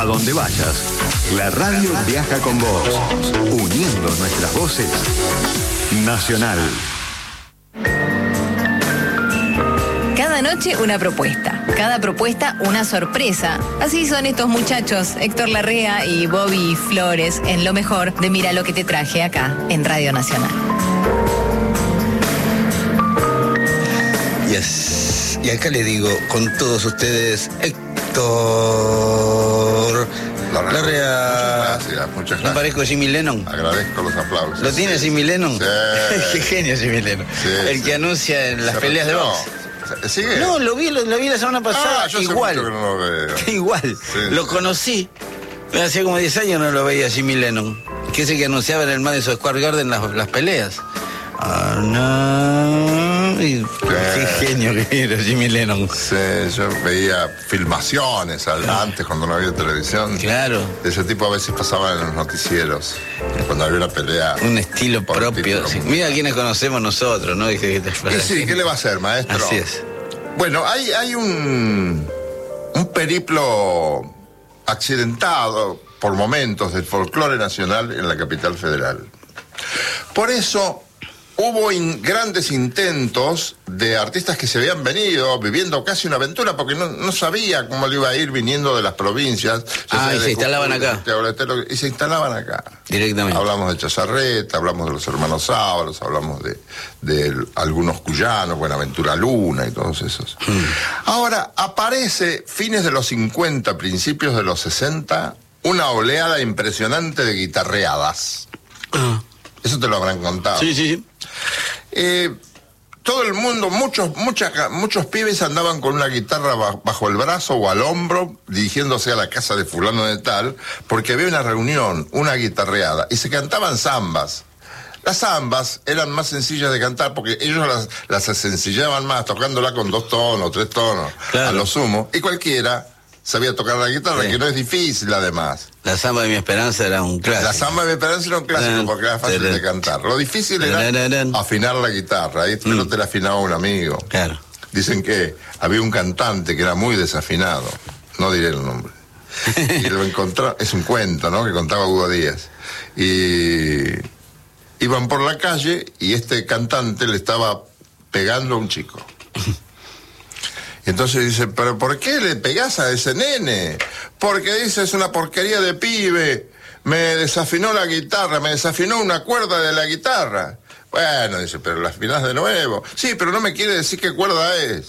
donde vayas, la radio viaja con vos, uniendo nuestras voces. Nacional. Cada noche una propuesta, cada propuesta una sorpresa. Así son estos muchachos, Héctor Larrea y Bobby Flores, en lo mejor de Mira lo que te traje acá, en Radio Nacional. Yes. Y acá le digo con todos ustedes, Héctor Larrea. Muchas gracias. ¿No parezco Jimmy Lennon? Agradezco los aplausos. ¿Lo tiene Jimmy Lennon? Sí. Qué genio Jimmy Lennon. Sí, el que anuncia en las peleas de box. ¿Sigue? No, lo vi la semana pasada. Yo igual. Hace mucho que no lo veo. Igual. Sí, lo conocí. Hacía como 10 años no lo veía Jimmy Lennon. Que es el que anunciaba en el Madison Square Garden las peleas. Qué genio que era Jimmy Lennon. Sí, yo veía filmaciones antes cuando no había televisión. Claro. Ese tipo a veces pasaba en los noticieros. Cuando había una pelea. Un estilo propio. Sí. Mira a quienes conocemos nosotros, ¿no? Y sí, ¿qué le va a hacer, maestro? Así es. Bueno, hay un periplo accidentado por momentos del folclore nacional en la capital federal. Por eso hubo grandes intentos de artistas que se habían venido viviendo casi una aventura porque no sabía cómo le iba a ir viniendo de las provincias. Y se instalaban acá. Y se instalaban acá. Directamente. Hablamos de Chazarreta, hablamos de los hermanos Ábalos, hablamos de algunos cuyanos, Buenaventura Luna y todos esos. Ahora, aparece fines de los 50, principios de los 60, una oleada impresionante de guitarreadas. Eso te lo habrán contado. Sí. Todo el mundo, muchos pibes andaban con una guitarra bajo el brazo o al hombro, dirigiéndose a la casa de fulano de tal, porque había una reunión, una guitarreada, y se cantaban zambas. Las zambas eran más sencillas de cantar porque ellos las sencillaban más, tocándola con 2 tonos, 3 tonos, claro, a lo sumo, y cualquiera sabía tocar la guitarra, que no es difícil además. La Zamba de mi Esperanza era un clásico. La Zamba de mi Esperanza era un clásico porque era fácil de cantar. Lo difícil era afinar la guitarra, pero te la afinaba un amigo. Claro. Dicen que había un cantante que era muy desafinado, no diré el nombre. Y lo encontró, es un cuento, ¿no?, que contaba Hugo Díaz. Y iban por la calle y este cantante le estaba pegando a un chico. Y entonces dice, ¿pero por qué le pegás a ese nene? Porque dice, es una porquería de pibe, me desafinó la guitarra, me desafinó una cuerda de la guitarra. Bueno, dice, pero la afinás de nuevo. Sí, pero no me quiere decir qué cuerda es.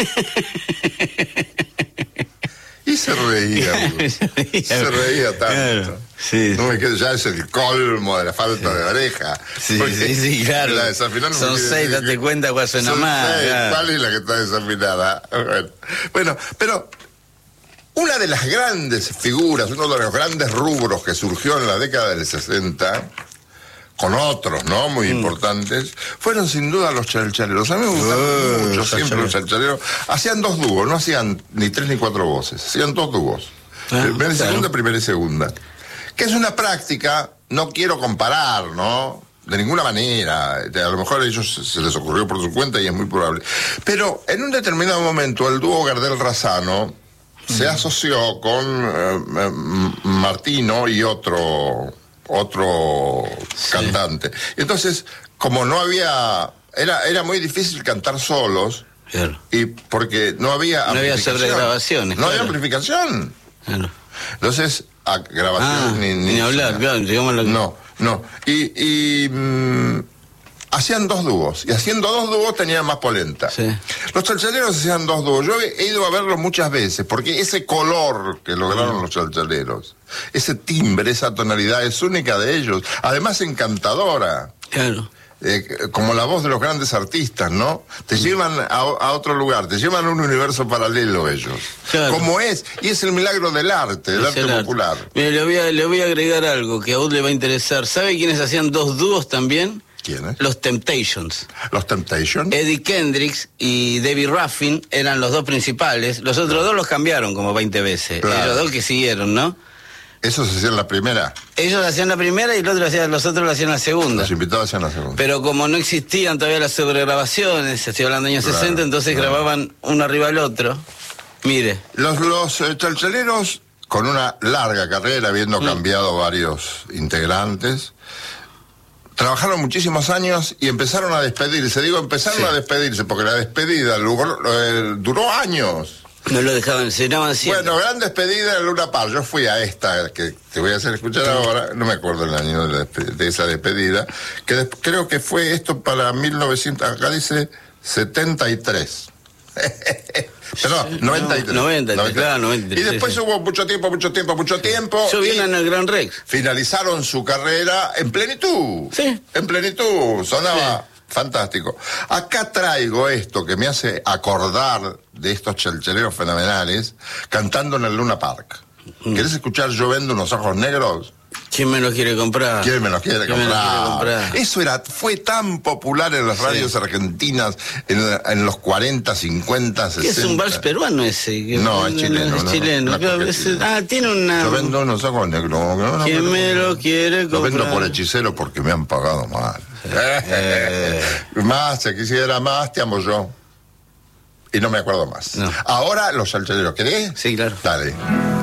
Y se reía, se reía tanto. Claro, sí. No me quedo, ya es el colmo de la falta de oreja. Sí, claro. La desafinada son 6, date cuenta cuál suena más. Claro. ¿Cuál es la que está desafinada? Bueno, pero una de las grandes figuras, uno de los grandes rubros que surgió en la década del 60, con otros, ¿no?, muy importantes, fueron sin duda los chalchaleros. A mí me gustaron mucho siempre los chalchaleros. Hacían 2 dúos, no hacían ni 3 ni 4 voces, hacían 2 dúos. Primera y segunda, primera y segunda. Que es una práctica, no quiero comparar, ¿no?, de ninguna manera. A lo mejor a ellos se les ocurrió por su cuenta y es muy probable. Pero en un determinado momento el dúo Gardel-Razzano se asoció con Martino y otro cantante. Entonces, como no había, era muy difícil cantar solos, claro, y porque no había sobregrabaciones, no había amplificación. Claro. Entonces, grabación ni hablar, claro, digámoslo. No. Y hacían 2 dúos, y haciendo 2 dúos tenían más polenta. Sí. Los chalchaleros hacían 2 dúos. Yo he ido a verlos muchas veces, porque ese color que lograron los chalchaleros, ese timbre, esa tonalidad es única de ellos, además encantadora. Claro. Como la voz de los grandes artistas, ¿no? Te llevan a otro lugar, te llevan a un universo paralelo ellos. Claro. Como es, y es el milagro del arte popular. Mira, le voy a agregar algo que a vos le va a interesar. ¿Sabe quiénes hacían 2 dúos también? ¿Quiénes? Los Temptations. ¿Los Temptations? Eddie Kendricks y Debbie Ruffin eran los 2 principales. Los otros 2 los cambiaron como 20 veces. Claro. Los 2 que siguieron, ¿no? ¿Esos hacían la primera? Ellos hacían la primera y los otros lo hacían la segunda. Los invitados hacían la segunda. Pero como no existían todavía las sobregrabaciones, estoy hablando de años 60, entonces grababan uno arriba del otro. Mire. Los chalchaleros con una larga carrera, habiendo cambiado varios integrantes. Trabajaron muchísimos años y empezaron a despedirse. Digo, empezaron a despedirse porque la despedida duró años. No lo dejaban, cenaban siempre. Bueno, gran despedida en Luna Park. Yo fui a esta, que te voy a hacer escuchar ahora, no me acuerdo el año de esa despedida, que creo que fue esto para 1900, acá dice 73. Perdón, 93. 93, claro, 93. Y después hubo mucho tiempo. Yo vi en el Gran Rex. Finalizaron su carrera en plenitud. Sí. En plenitud, sonaba fantástico. Acá traigo esto que me hace acordar de estos chelcheleros fenomenales cantando en el Luna Park. ¿Querés escuchar Yo vendo unos ojos negros? ¿Quién me los quiere comprar? ¿Quién me los quiere comprar? Eso fue tan popular en las radios argentinas en los 40, 50, 60. ¿Qué es un vals peruano ese? No, es chileno. Es chileno. Tiene una... Yo vendo unos ojos negros. ¿Quién me lo quiere comprar? Lo vendo por hechicero porque me han pagado mal. Más, si quisiera más, te amo yo. Y no me acuerdo más. No. Ahora los chelcheleros, ¿querés? Sí, claro. Dale.